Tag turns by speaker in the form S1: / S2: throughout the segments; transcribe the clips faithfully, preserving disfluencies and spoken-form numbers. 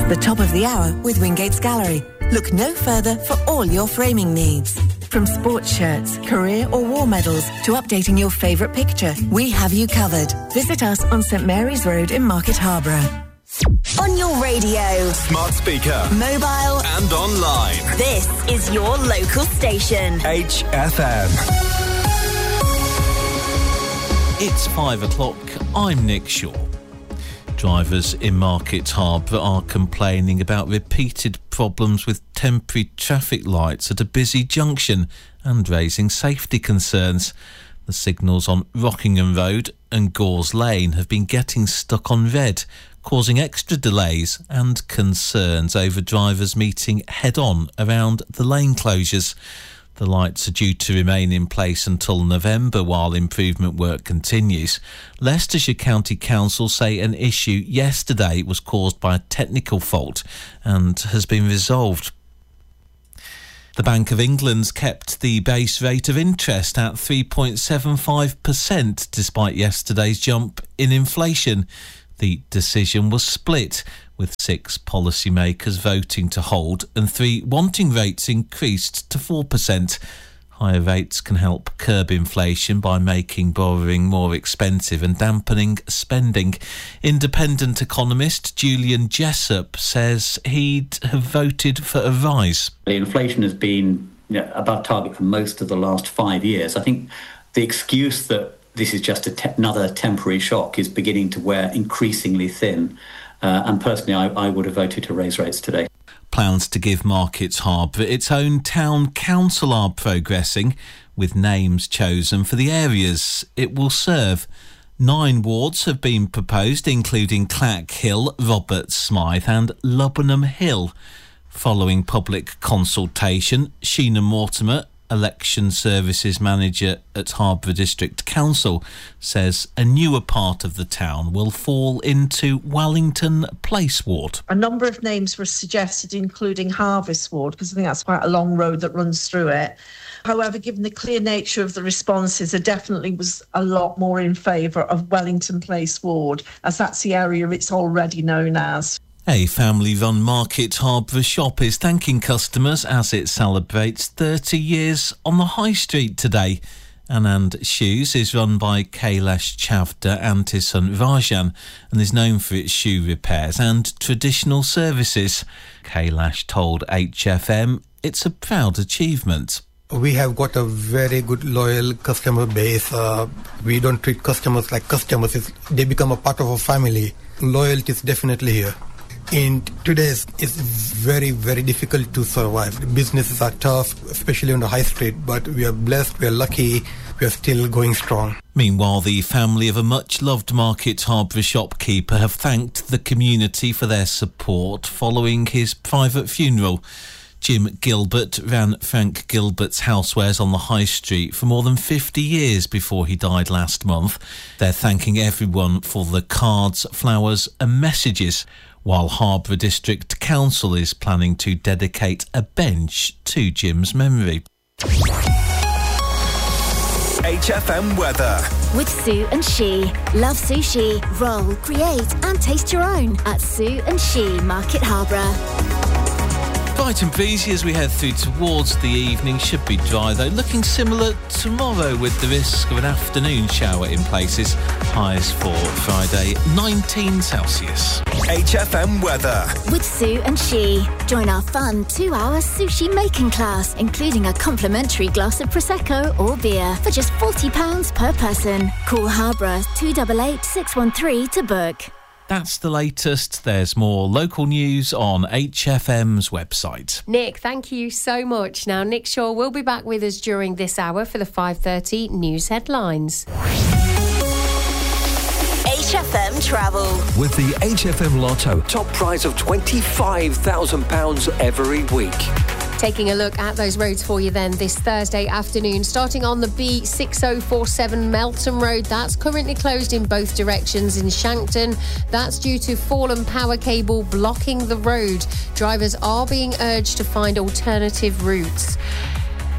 S1: The top of the hour with Wingate's Gallery. Look no further for all your framing needs. From sports shirts, career or war medals to updating your favourite picture, we have you covered. Visit us on St Mary's Road in Market Harborough.
S2: On your radio,
S3: smart speaker,
S2: mobile
S3: and online.
S2: This is your local station.
S3: H F M.
S4: It's five o'clock. I'm Nick Shaw. Drivers in Market Harbour are complaining about repeated problems with temporary traffic lights at a busy junction and raising safety concerns. The signals on Rockingham Road and Gores Lane have been getting stuck on red, causing extra delays and concerns over drivers meeting head-on around the lane closures. The lights are due to remain in place until November while improvement work continues. Leicestershire County Council say an issue yesterday was caused by a technical fault and has been resolved. The Bank of England's kept the base rate of interest at three point seven five percent despite yesterday's jump in inflation. The decision was split, with six policymakers voting to hold and three wanting rates increased to four percent. Higher rates can help curb inflation by making borrowing more expensive and dampening spending. Independent economist Julian Jessup says he'd have voted for a rise.
S5: Inflation has been, you know, above target for most of the last five years. I think the excuse that this is just a te- another temporary shock is beginning to wear increasingly thin. Uh, and personally, I, I would have voted to raise rates today.
S4: Plans to give Market Harbour its own town council are progressing, with names chosen for the areas it will serve. Nine wards have been proposed, including Clack Hill, Roberts Smythe and Lubbenham Hill. Following public consultation, Sheena Mortimer, Election Services Manager at Harbour District Council, says a newer part of the town will fall into Wellington Place Ward.
S6: A number of names were suggested, including Harvest Ward, because I think that's quite a long road that runs through it. However, given the clear nature of the responses, there definitely was a lot more in favour of Wellington Place Ward, as that's the area it's already known as.
S4: A family-run Market Harbour shop is thanking customers as it celebrates thirty years on the High Street today. Anand Shoes is run by Kailash Chavda and his son Rajan and is known for its shoe repairs and traditional services. Kailash told H F M it's a proud achievement.
S7: We have got a very good loyal customer base. Uh, we don't treat customers like customers. It's, they become a part of our family. Loyalty is definitely here. In today's, it's very, very difficult to survive. The businesses are tough, especially on the high street, but we are blessed, we are lucky, we are still going strong.
S4: Meanwhile, the family of a much-loved Market Harbour shopkeeper have thanked the community for their support following his private funeral. Jim Gilbert ran Frank Gilbert's Housewares on the High Street for more than fifty years before he died last month. They're thanking everyone for the cards, flowers and messages, while Harbour District Council is planning to dedicate a bench to Jim's memory.
S3: H F M weather.
S2: With Sue and She. Love sushi, roll, create and taste your own at Sue and She, Market Harborough.
S4: Bright and breezy as we head through towards the evening. Should be dry though. Looking similar tomorrow with the risk of an afternoon shower in places. Highs for Friday, nineteen Celsius.
S3: H F M weather.
S2: With Sue and She. Join our fun two-hour sushi making class, including a complimentary glass of Prosecco or beer for just forty pounds per person. Call Harborough two eight eight, six one three to book.
S4: That's the latest. There's more local news on H F M's website.
S8: Nick, thank you so much. Now, Nick Shaw will be back with us during this hour for the five thirty news headlines.
S2: H F M Travel.
S3: With the H F M Lotto, top prize of twenty-five thousand pounds every week.
S8: Taking a look at those roads for you then this Thursday afternoon. Starting on the B six oh four seven Melton Road. That's currently closed in both directions in Shankton. That's due to fallen power cable blocking the road. Drivers are being urged to find alternative routes.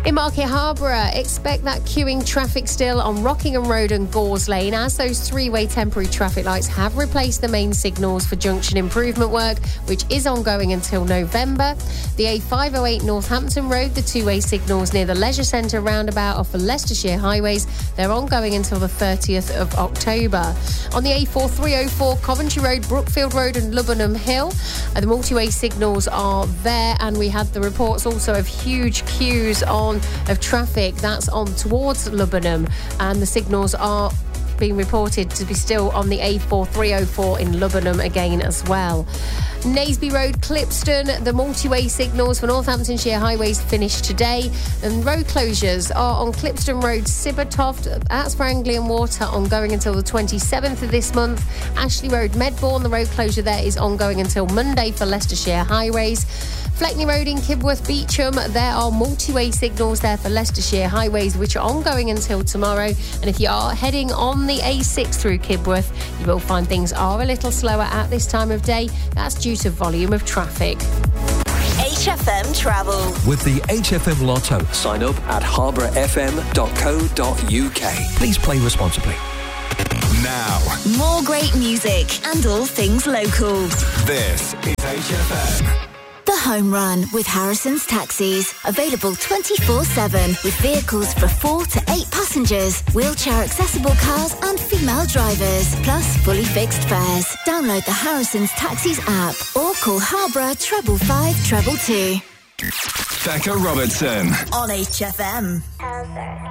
S8: In Market Harborough, expect that queuing traffic still on Rockingham Road and Gores Lane as those three-way temporary traffic lights have replaced the main signals for junction improvement work, which is ongoing until November. The A five oh eight Northampton Road, the two-way signals near the Leisure Centre roundabout off the Leicestershire highways, they're ongoing until the thirtieth of October. On the A four three oh four Coventry Road, Brookfield Road and Lubboham Hill, uh, the multi-way signals are there, and we had the reports also of huge queues on of traffic that's on towards Lubboham, and the signals are being reported to be still on the A four three oh four in Lubboham again as well. Naseby Road, Clipston, the multi-way signals for Northamptonshire highways finished today, and road closures are on Clipston Road, Sibbertoft, that's for Anglian Water, ongoing until the twenty-seventh of this month. Ashley Road, Medbourne, the road closure there is ongoing until Monday for Leicestershire highways. Fleckney Road in Kibworth Beecham, there are multi-way signals there for Leicestershire highways, which are ongoing until tomorrow. And if you are heading on the A six through Kibworth, you will find things are a little slower at this time of day. That's due to volume of traffic.
S1: H F M Travel.
S3: With the H F M Lotto. Sign up at harbour f m dot co dot u k. Please play responsibly.
S1: Now, more great music and all things local.
S9: This is H F M.
S2: The Home Run with Harrison's Taxis. Available twenty-four seven with vehicles for four to eight passengers, wheelchair accessible cars and female drivers, plus fully fixed fares. Download the Harrison's Taxis app or call Harborough treble five treble two.
S9: Becca Robertson
S1: on H F M.